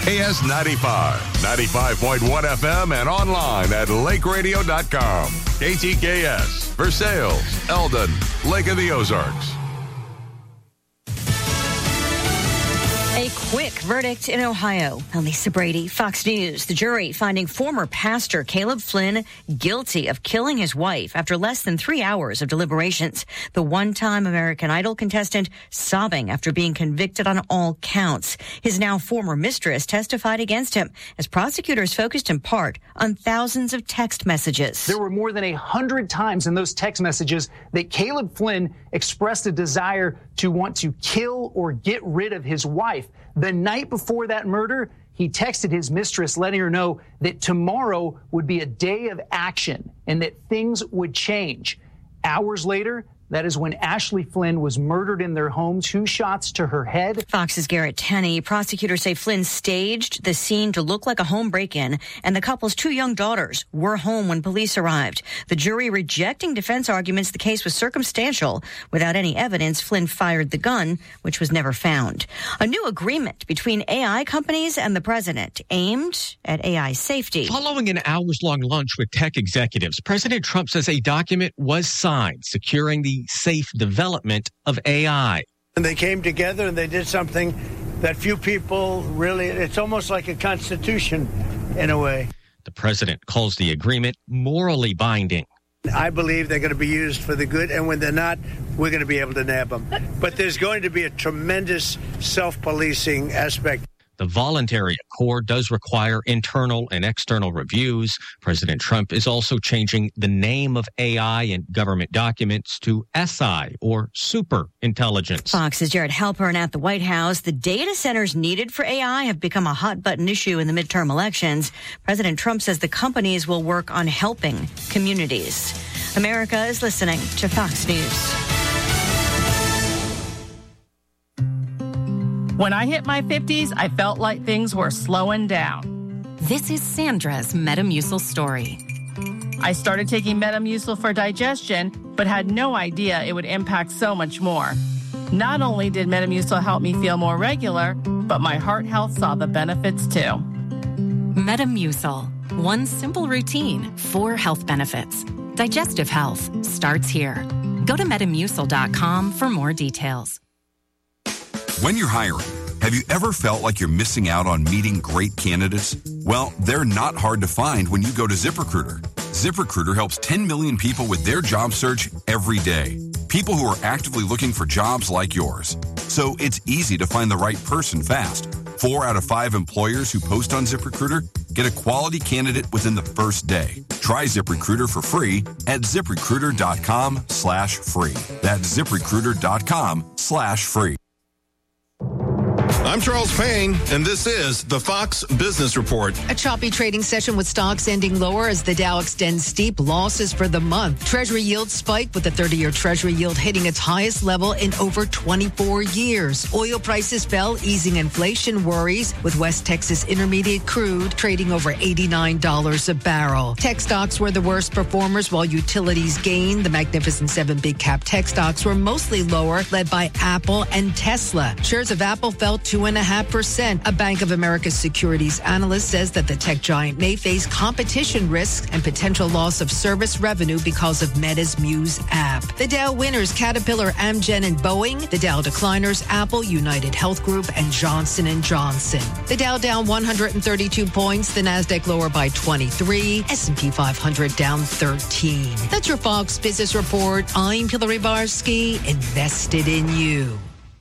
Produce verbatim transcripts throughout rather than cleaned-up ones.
K S ninety-five, ninety-five point one F M, and online at lake radio dot com. K T K S, Versailles, Eldon, Lake of the Ozarks. A quick verdict in Ohio. Lisa Brady, Fox News. The jury finding former pastor Caleb Flynn guilty of killing his wife after less than three hours of deliberations. The one-time American Idol contestant sobbing after being convicted on all counts. His now former mistress testified against him as prosecutors focused in part on thousands of text messages. There were more than a hundred times in those text messages that Caleb Flynn expressed a desire to want to kill or get rid of his wife. The night before that murder, he texted his mistress letting her know that tomorrow would be a day of action and that things would change. Hours later, that is when Ashley Flynn was murdered in their home, two shots to her head. Fox's Garrett Tenney. Prosecutors say Flynn staged the scene to look like a home break-in, and the couple's two young daughters were home when police arrived. The jury rejecting defense arguments the case was circumstantial. Without any evidence, Flynn fired the gun, which was never found. A new agreement between A I companies and the president aimed at A I safety. Following an hours-long lunch with tech executives, President Trump says a document was signed securing the safe development of A I. And they came together and they did something that few people really, it's almost like a constitution in a way. The president calls the agreement morally binding. I believe they're going to be used for the good, and when they're not, we're going to be able to nab them. But there's going to be a tremendous self-policing aspect. The voluntary accord does require internal and external reviews. President Trump is also changing the name of A I in government documents to S I, or super intelligence. Fox's Jared Halpern at the White House. The data centers needed for A I have become a hot button issue in the midterm elections. President Trump says the companies will work on helping communities. America is listening to Fox News. When I hit my fifties, I felt like things were slowing down. This is Sandra's Metamucil story. I started taking Metamucil for digestion, but had no idea it would impact so much more. Not only did Metamucil help me feel more regular, but my heart health saw the benefits too. Metamucil. One simple routine, four health benefits. Digestive health starts here. Go to metamucil dot com for more details. When you're hiring, have you ever felt like you're missing out on meeting great candidates? Well, they're not hard to find when you go to ZipRecruiter. ZipRecruiter helps ten million people with their job search every day. People who are actively looking for jobs like yours. So it's easy to find the right person fast. Four out of five employers who post on ZipRecruiter get a quality candidate within the first day. Try ZipRecruiter for free at ZipRecruiter dot com slash free. That's ZipRecruiter dot com slash free. I'm Charles Payne, and this is the Fox Business Report. A choppy trading session with stocks ending lower as the Dow extends steep losses for the month. Treasury yields spiked with the thirty-year Treasury yield hitting its highest level in over twenty-four years. Oil prices fell, easing inflation worries, with West Texas Intermediate crude trading over eighty-nine dollars a barrel. Tech stocks were the worst performers while utilities gained. The Magnificent Seven big cap tech stocks were mostly lower, led by Apple and Tesla. Shares of Apple fell two and a half percent. A Bank of America securities analyst says that the tech giant may face competition risks and potential loss of service revenue because of Meta's Muse app. The Dow winners, Caterpillar, Amgen, and Boeing. The Dow decliners, Apple, United Health Group, and Johnson and Johnson. The Dow down one hundred thirty-two points. The Nasdaq lower by twenty-three. S and P five hundred down thirteen. That's your Fox Business Report. I'm Hillary Barsky, invested in you.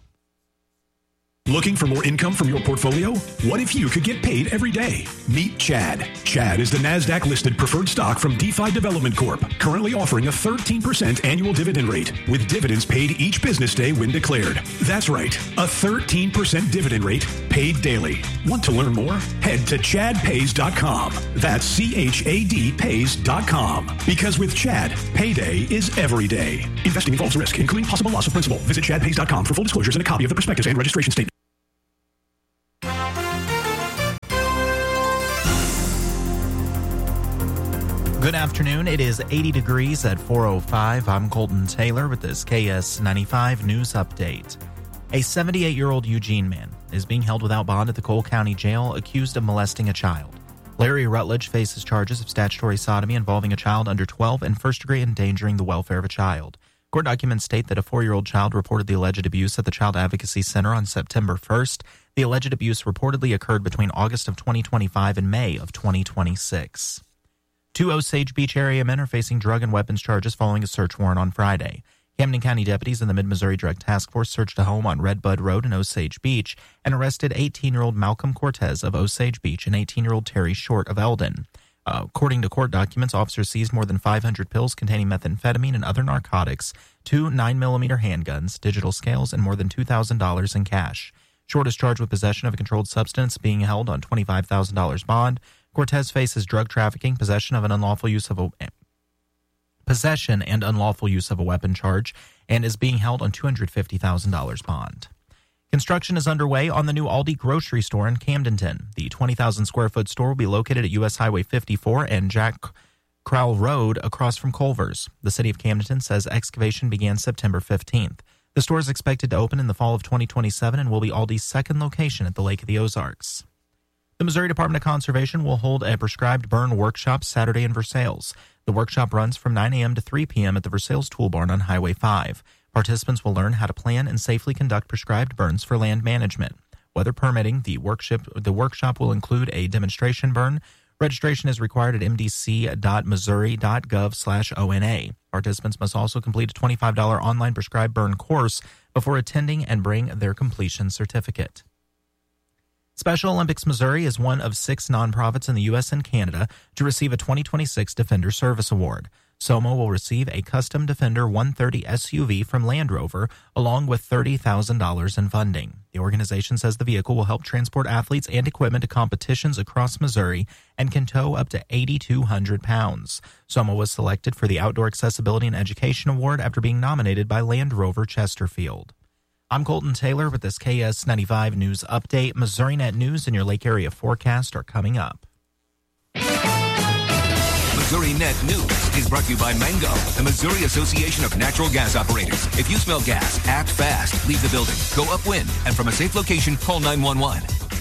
Looking for more income from your portfolio? What if you could get paid every day? Meet Chad. Chad is the NASDAQ-listed preferred stock from DeFi Development Corp, currently offering a thirteen percent annual dividend rate, with dividends paid each business day when declared. That's right, a thirteen percent dividend rate paid daily. Want to learn more? Head to chad pays dot com. That's C H A D pays dot com. Because with Chad, payday is every day. Investing involves risk, including possible loss of principal. Visit chad pays dot com for full disclosures and a copy of the prospectus and registration statement. Good afternoon. It is eighty degrees at four oh five. I'm Colton Taylor with this K S ninety-five news update. A seventy-eight-year-old Eugene man is being held without bond at the Cole County Jail, accused of molesting a child. Larry Rutledge faces charges of statutory sodomy involving a child under twelve and first-degree endangering the welfare of a child. Court documents state that a four-year-old child reported the alleged abuse at the Child Advocacy Center on September first. The alleged abuse reportedly occurred between August of twenty twenty-five and May of twenty twenty-six. Two Osage Beach area men are facing drug and weapons charges following a search warrant on Friday. Camden County deputies and the Mid-Missouri Drug Task Force searched a home on Red Bud Road in Osage Beach and arrested eighteen-year-old Malcolm Cortez of Osage Beach and eighteen-year-old Terry Short of Eldon. Uh, according to court documents, officers seized more than five hundred pills containing methamphetamine and other narcotics, two nine millimeter handguns, digital scales, and more than two thousand dollars in cash. Short is charged with possession of a controlled substance, being held on twenty-five thousand dollars bond. Cortez faces drug trafficking, possession of an unlawful use of a possession and unlawful use of a weapon charge, and is being held on two hundred fifty thousand dollars bond. Construction is underway on the new Aldi grocery store in Camdenton. The twenty thousand square foot store will be located at U S Highway fifty-four and Jack Crowell Road across from Culver's. The city of Camdenton says excavation began September fifteenth. The store is expected to open in the fall of twenty twenty-seven and will be Aldi's second location at the Lake of the Ozarks. The Missouri Department of Conservation will hold a prescribed burn workshop Saturday in Versailles. The workshop runs from nine a.m. to three p.m. at the Versailles Tool Barn on Highway five. Participants will learn how to plan and safely conduct prescribed burns for land management. Weather permitting, the workshop, the workshop will include a demonstration burn. Registration is required at m d c dot missouri dot gov slash O N A. Participants must also complete a twenty-five dollars online prescribed burn course before attending and bring their completion certificate. Special Olympics Missouri is one of six nonprofits in the U S and Canada to receive a twenty twenty-six Defender Service Award. SOMA will receive a custom Defender one thirty S U V from Land Rover, along with thirty thousand dollars in funding. The organization says the vehicle will help transport athletes and equipment to competitions across Missouri and can tow up to eight thousand two hundred pounds. SOMA was selected for the Outdoor Accessibility and Education Award after being nominated by Land Rover Chesterfield. I'm Colton Taylor with this K S ninety-five News Update. MissouriNet News and your Lake Area forecast are coming up. MissouriNet News is brought to you by Mango, the Missouri Association of Natural Gas Operators. If you smell gas, act fast, leave the building, go upwind, and from a safe location, call nine one one.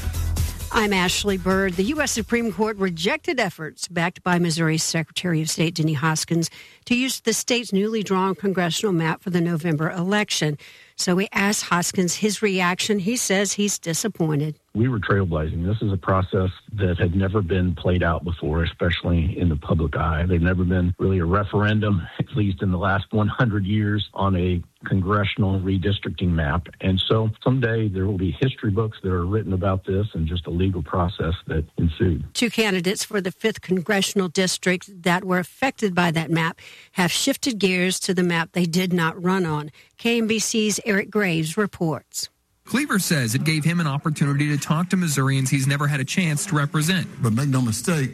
I'm Ashley Bird. The U S Supreme Court rejected efforts backed by Missouri's Secretary of State Denny Hoskins to use the state's newly drawn congressional map for the November election. So we asked Hoskins his reaction. He says he's disappointed. We were trailblazing. This is a process that had never been played out before, especially in the public eye. There'd never been really a referendum, at least in the last one hundred years, on a congressional redistricting map. And so someday there will be history books that are written about this and just a legal process that ensued. Two candidates for the fifth Congressional District that were affected by that map have shifted gears to the map they did not run on. K M B C's Eric Graves reports. Cleaver says it gave him an opportunity to talk to Missourians he's never had a chance to represent. But make no mistake,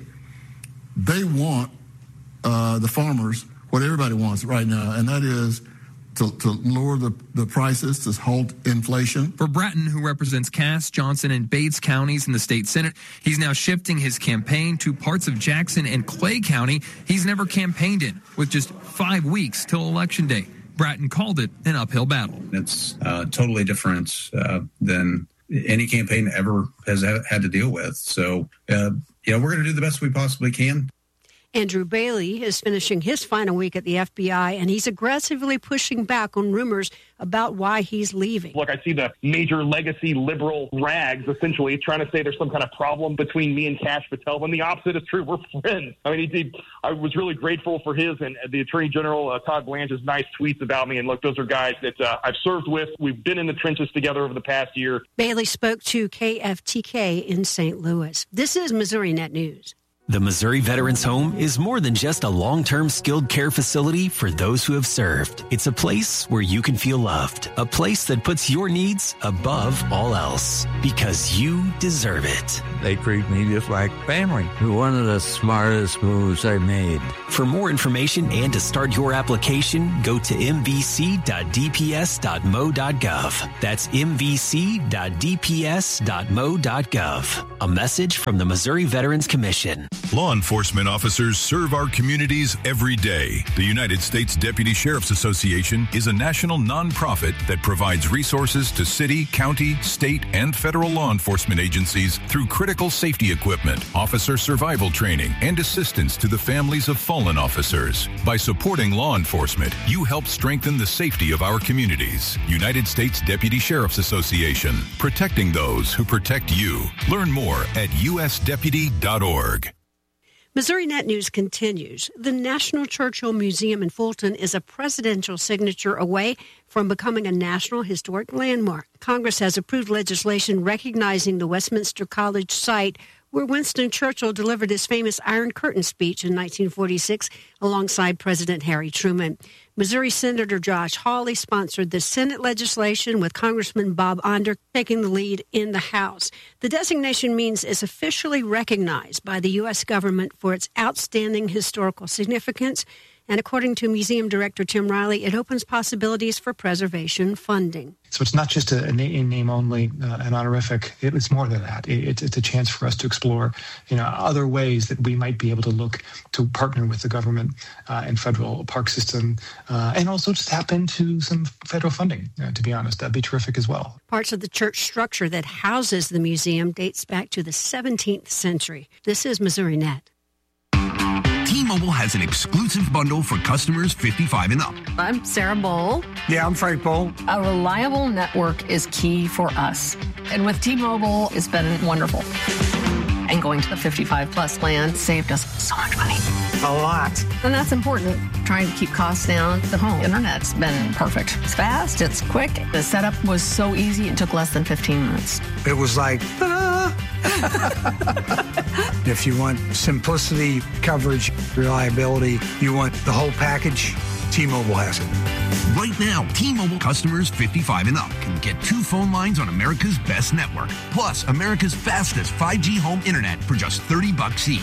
they want uh, the farmers what everybody wants right now, and that is to, to lower the, the prices, to halt inflation. For Bratton, who represents Cass, Johnson, and Bates counties in the state Senate, he's now shifting his campaign to parts of Jackson and Clay County he's never campaigned in, with just five weeks till Election Day. Bratton called it an uphill battle. It's uh, totally different uh, than any campaign ever has had to deal with. So, uh, you know, we're going to do the best we possibly can. Andrew Bailey is finishing his final week at the F B I, and he's aggressively pushing back on rumors about why he's leaving. Look, I see the major legacy liberal rags essentially trying to say there's some kind of problem between me and Kash Patel, when the opposite is true. We're friends. I mean, he did, I was really grateful for his and the Attorney General, uh, Todd Blanche's nice tweets about me. And look, those are guys that uh, I've served with. We've been in the trenches together over the past year. Bailey spoke to K F T K in Saint Louis. This is MissouriNet News. The Missouri Veterans Home is more than just a long-term skilled care facility for those who have served. It's a place where you can feel loved, a place that puts your needs above all else, because you deserve it. They treat me just like family. One of the smartest moves I made. For more information and to start your application, go to m v c dot d p s dot m o dot gov. That's m v c dot d p s dot m o dot gov. A message from the Missouri Veterans Commission. Law enforcement officers serve our communities every day. The United States Deputy Sheriff's Association is a national nonprofit that provides resources to city, county, state, and federal law enforcement agencies through critical safety equipment, officer survival training, and assistance to the families of fallen officers. By supporting law enforcement, you help strengthen the safety of our communities. United States Deputy Sheriff's Association, protecting those who protect you. Learn more at u s deputy dot org. Missouri Net News continues. The National Churchill Museum in Fulton is a presidential signature away from becoming a National Historic Landmark. Congress has approved legislation recognizing the Westminster College site where Winston Churchill delivered his famous Iron Curtain speech in nineteen forty-six alongside President Harry Truman. Missouri Senator Josh Hawley sponsored the Senate legislation, with Congressman Bob Onder taking the lead in the House. The designation means it's officially recognized by the U S government for its outstanding historical significance. And according to Museum Director Tim Riley, it opens possibilities for preservation funding. So it's not just a, a name only, uh, an honorific. It, it's more than that. It, it's, it's a chance for us to explore, you know, other ways that we might be able to look to partner with the government uh, and federal park system, uh, and also just tap into some federal funding. Uh, to be honest, that'd be terrific as well. Parts of the church structure that houses the museum dates back to the seventeenth century. This is Missouri Net. T-Mobile has an exclusive bundle for customers fifty-five and up. I'm Sarah Bowl. Yeah, I'm Frank Bowl. A reliable network is key for us. And with T-Mobile, it's been wonderful. And going to the fifty-five plus plan saved us so much money. A lot. And that's important. Trying to keep costs down. The home internet's been perfect. It's fast, it's quick. The setup was so easy, it took less than fifteen minutes. It was like, ah. If you want simplicity, coverage, reliability, you want the whole package, T-Mobile has it. Right now, T-Mobile customers fifty-five and up can get two phone lines on America's best network, plus America's fastest five G home internet for just thirty bucks each.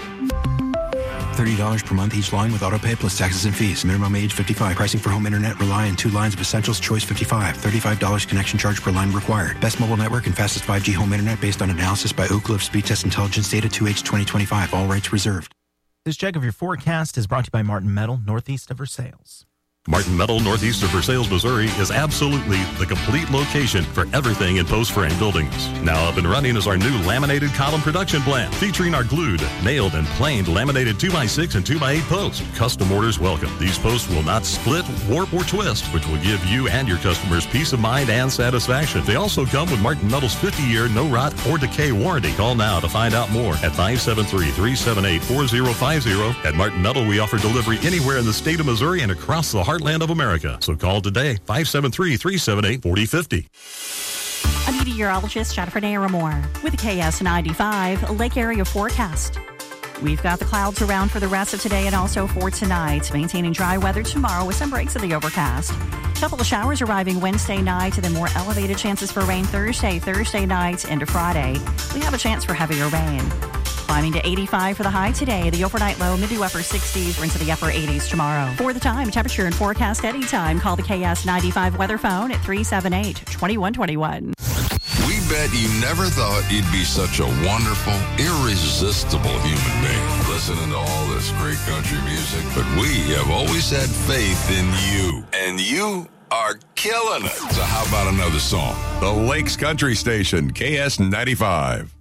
thirty dollars per month each line with autopay plus taxes and fees. Minimum age fifty-five. Pricing for home internet rely on two lines of Essentials Choice fifty-five. thirty-five dollars connection charge per line required. Best mobile network and fastest five G home internet based on analysis by Oak Cliff Speed Test Intelligence Data two H twenty twenty-five. All rights reserved. This check of your forecast is brought to you by Martin Metal, northeast of Versailles. Martin Metal, northeast of Versailles, Missouri, is absolutely the complete location for everything in post frame buildings. Now up and running is our new laminated column production plant, featuring our glued, nailed, and planed laminated two by six and two by eight posts. Custom orders welcome. These posts will not split, warp, or twist, which will give you and your customers peace of mind and satisfaction. They also come with Martin Metal's fifty-year no rot or decay warranty. Call now to find out more at five seven three, three seven eight, four zero five zero. At Martin Metal, we offer delivery anywhere in the state of Missouri and across the heartland of America. So call today, five seven three, three seven eight, four zero five zero. I'm meteorologist Jennifer Naramore with the K S ninety-five Lake Area Forecast. We've got the clouds around for the rest of today and also for tonight, maintaining dry weather tomorrow with some breaks in the overcast. A couple of showers arriving Wednesday night and then more elevated chances for rain Thursday, Thursday night into Friday. We have a chance for heavier rain. Climbing to eighty-five for the high today. The overnight low, mid to upper sixties. We're into the upper eighties tomorrow. For the time, temperature and forecast anytime. Call the K S ninety-five weather phone at three seven eight, two one two one. We bet you never thought you'd be such a wonderful, irresistible human being listening to all this great country music. But we have always had faith in you. And you are killing it. So how about another song? The Lakes Country Station, K S ninety-five.